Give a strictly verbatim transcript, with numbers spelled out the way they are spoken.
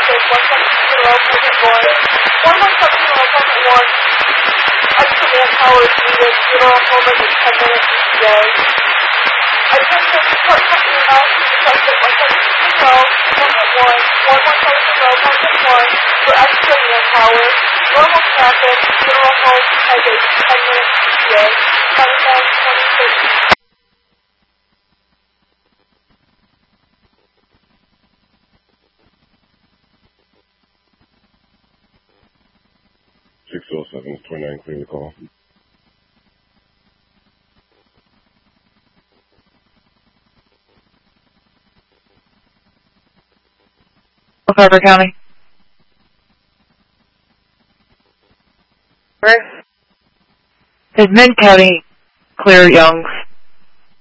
traffic, one seven zero, Pleasant one, one one seven zero, Pleasant one, extra manpower is needed, funeral home is in ten minutes E T A. Attention, support company house, requested one seven zero, Pleasant one, one one seven zero, Pleasant one, for extra manpower, normal traffic, funeral home has a ten minute E T A, twenty-nine twenty-six. six oh seven, twenty-nine, clear the call. Carver County. Where? Is Mid County clear, Youngs?